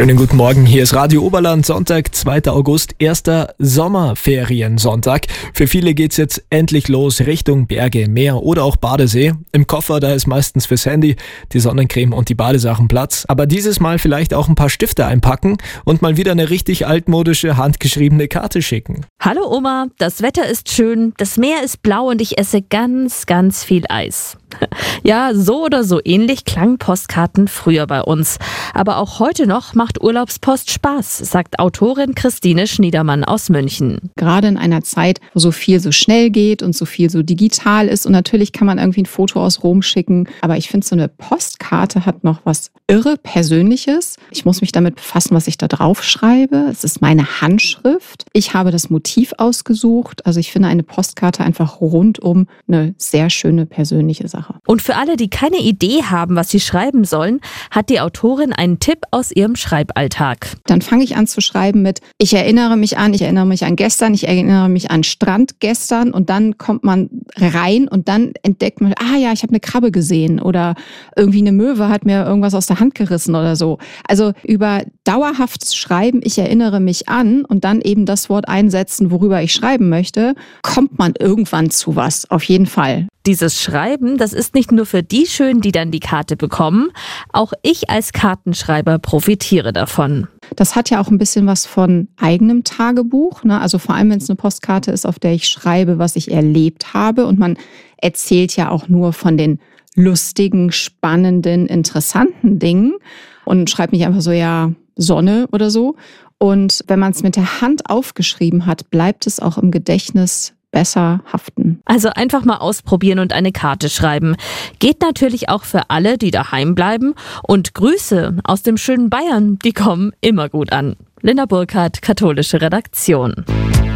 Schönen guten Morgen, hier ist Radio Oberland, Sonntag, 2. August, erster Sommerferiensonntag. Für viele geht's jetzt endlich los Richtung Berge, Meer oder auch Badesee. Im Koffer, da ist meistens fürs Handy, die Sonnencreme und die Badesachen Platz. Aber dieses Mal vielleicht auch ein paar Stifte einpacken und mal wieder eine richtig altmodische, handgeschriebene Karte schicken. Hallo Oma, das Wetter ist schön, das Meer ist blau und ich esse ganz, ganz viel Eis. Ja, so oder so ähnlich klangen Postkarten früher bei uns. Aber auch heute noch macht Urlaubspost Spaß, sagt Autorin Christine Schniedermann aus München. Gerade in einer Zeit, wo so viel so schnell geht und so viel so digital ist. Und natürlich kann man irgendwie ein Foto aus Rom schicken. Aber ich finde, so eine Postkarte hat noch was irre Persönliches. Ich muss mich damit befassen, was ich da drauf schreibe. Es ist meine Handschrift. Ich habe das Motiv ausgesucht. Also ich finde eine Postkarte einfach rundum eine sehr schöne persönliche Sache. Und für alle, die keine Idee haben, was sie schreiben sollen, hat die Autorin einen Tipp aus ihrem Schreiballtag. Dann fange ich an zu schreiben mit: Ich erinnere mich an gestern, ich erinnere mich an Strand gestern, und dann kommt man rein und dann entdeckt man, ich habe eine Krabbe gesehen oder irgendwie eine Möwe hat mir irgendwas aus der Hand gerissen oder so. Also über dauerhaftes Schreiben, ich erinnere mich an, und dann eben das Wort einsetzen, worüber ich schreiben möchte, kommt man irgendwann zu was, auf jeden Fall. Dieses Schreiben, das ist nicht nur für die schön, die dann die Karte bekommen. Auch ich als Kartenschreiber profitiere davon. Das hat ja auch ein bisschen was von eigenem Tagebuch, ne? Also vor allem, wenn es eine Postkarte ist, auf der ich schreibe, was ich erlebt habe. Und man erzählt ja auch nur von den lustigen, spannenden, interessanten Dingen und schreibt nicht einfach so, ja, Sonne oder so. Und wenn man es mit der Hand aufgeschrieben hat, bleibt es auch im Gedächtnis besser haften. Also einfach mal ausprobieren und eine Karte schreiben. Geht natürlich auch für alle, die daheim bleiben. Und Grüße aus dem schönen Bayern, die kommen immer gut an. Linda Burkhardt, Katholische Redaktion.